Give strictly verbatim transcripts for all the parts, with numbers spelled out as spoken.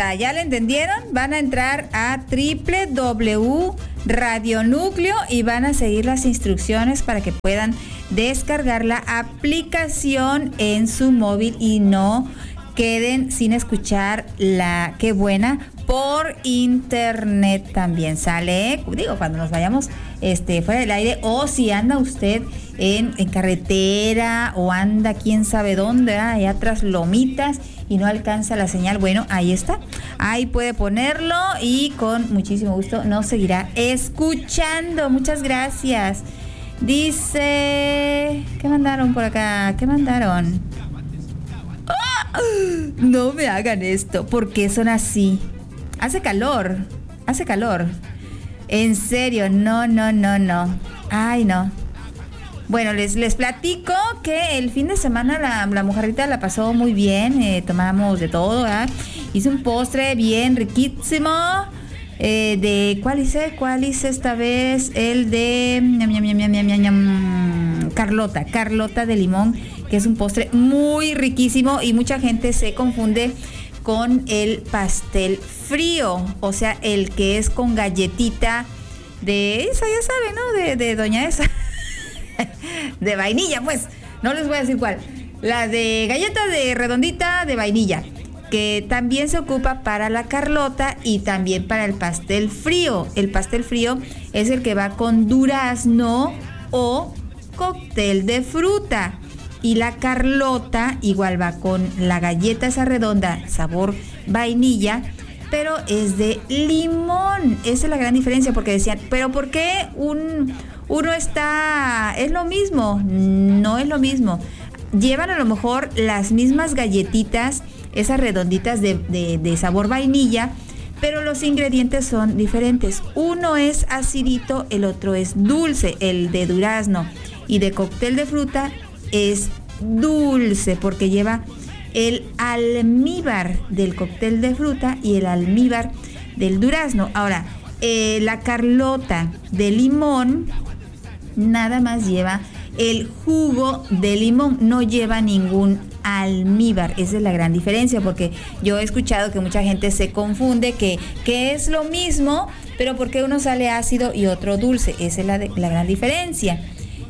ya, ya le entendieron. Van a entrar a doble u doble u doble u punto radio núcleo y van a seguir las instrucciones para que puedan descargar la aplicación en su móvil y no queden sin escuchar la Qué Buena por internet también. Sale, ¿eh? Digo, cuando nos vayamos este, fuera del aire, o si anda usted en, en carretera o anda quién sabe dónde, ¿eh? Allá atrás lomitas y no alcanza la señal, bueno, ahí está, ahí puede ponerlo y con muchísimo gusto nos seguirá escuchando. Muchas gracias. Dice, ¿qué mandaron por acá? ¿Qué mandaron? ¡Ah! No me hagan esto, ¿por qué son así? Hace calor, hace calor. En serio, no, no, no, no. Ay, no. Bueno, les, les platico que el fin de semana la, la mojarrita la pasó muy bien. Eh, tomamos de todo, ¿eh? Hice un postre bien riquísimo. Eh, de, ¿cuál hice? ¿Cuál hice esta vez? El de ñam, ñam, ñam, ñam, ñam, ñam, Carlota, Carlota de limón, que es un postre muy riquísimo y mucha gente se confunde con el pastel frío, o sea, el que es con galletita de esa, ya saben, ¿no? De, de doña esa, de vainilla, pues, no les voy a decir cuál, la de galleta de redondita de vainilla, que también se ocupa para la Carlota y también para el pastel frío. El pastel frío es el que va con durazno o cóctel de fruta. Y la Carlota igual va con la galleta esa redonda, sabor vainilla, pero es de limón. Esa es la gran diferencia, porque decían, ¿pero por qué un, uno está...? Es lo mismo. No es lo mismo. Llevan a lo mejor las mismas galletitas, esas redonditas de, de, de sabor vainilla, pero los ingredientes son diferentes. Uno es acidito, el otro es dulce, el de durazno. Y de cóctel de fruta es dulce porque lleva el almíbar del cóctel de fruta y el almíbar del durazno. Ahora, eh, la Carlota de limón nada más lleva el jugo de limón, no lleva ningún almíbar. Esa es la gran diferencia, porque yo he escuchado que mucha gente se confunde que, que es lo mismo, pero porque uno sale ácido y otro dulce. Esa es la, de, la gran diferencia.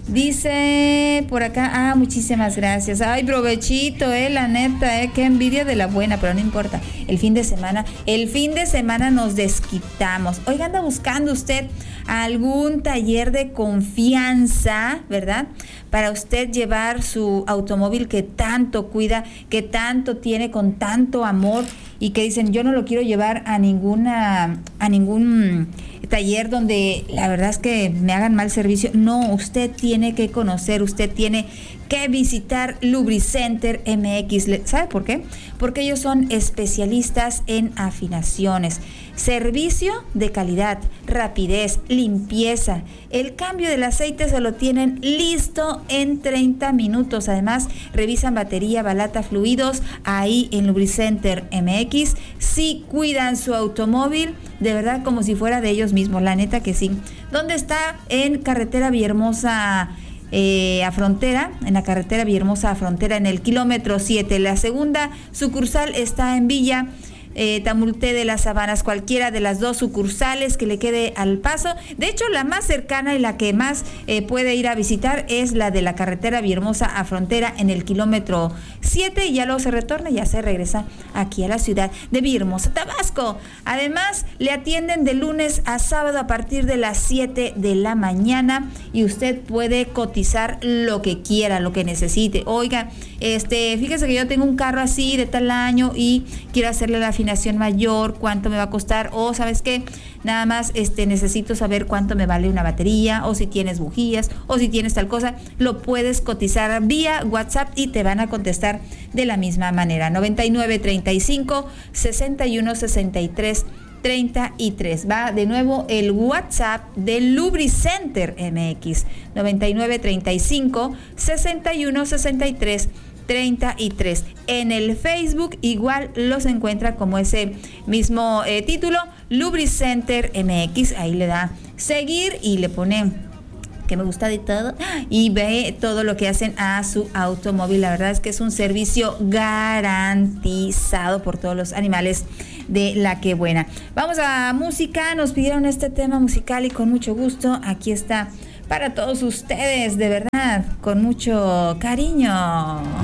Dice por acá, ah, muchísimas gracias. Ay, provechito, eh, la neta, eh, qué envidia de la buena, pero no importa. El fin de semana, el fin de semana nos desquitamos. Oiga, anda buscando usted algún taller de confianza, ¿verdad? Para usted llevar su automóvil que tanto cuida, que tanto tiene con tanto amor y que dicen, yo no lo quiero llevar a ninguna, a ningún taller donde la verdad es que me hagan mal servicio. No, usted tiene que conocer, usted tiene que visitar Lubricenter M X. ¿Sabe por qué? Porque ellos son especialistas en afinaciones, servicio de calidad, rapidez, limpieza. El cambio del aceite se lo tienen listo en treinta minutos. Además, revisan batería, balata, fluidos ahí en Lubricenter M X. Sí cuidan su automóvil, de verdad, como si fuera de ellos mismos, la neta que sí. ¿Dónde está? En carretera Villahermosa eh, a Frontera, en la carretera Villahermosa a Frontera, en el kilómetro siete. La segunda sucursal está en Villa Eh, Tamulté de las Sabanas, cualquiera de las dos sucursales que le quede al paso. De hecho, la más cercana y la que más eh, puede ir a visitar es la de la carretera Villahermosa a Frontera en el kilómetro siete, y ya luego se retorna, ya se regresa aquí a la ciudad de Villahermosa, Tabasco. Además, le atienden de lunes a sábado a partir de las siete de la mañana y usted puede cotizar lo que quiera, lo que necesite. Oiga, este, fíjese que yo tengo un carro así de tal año y quiero hacerle la afinación mayor, ¿cuánto me va a costar? O, ¿sabes qué? Nada más este, necesito saber cuánto me vale una batería, o si tienes bujías, o si tienes tal cosa. Lo puedes cotizar vía WhatsApp y te van a contestar de la misma manera. noventa y nueve, treinta y cinco, sesenta y uno, sesenta y tres, treinta y tres. Va de nuevo el WhatsApp de Lubricenter M X. noventa y nueve, treinta y cinco, sesenta y uno, sesenta y tres, treinta y tres. En el Facebook igual los encuentra como ese mismo eh, título, Lubricenter M X. Ahí le da seguir y le pone que me gusta de todo, y ve todo lo que hacen a su automóvil. La verdad es que es un servicio garantizado por todos los animales de La Que Buena. Vamos a música, nos pidieron este tema musical y con mucho gusto aquí está para todos ustedes, de verdad, con mucho cariño.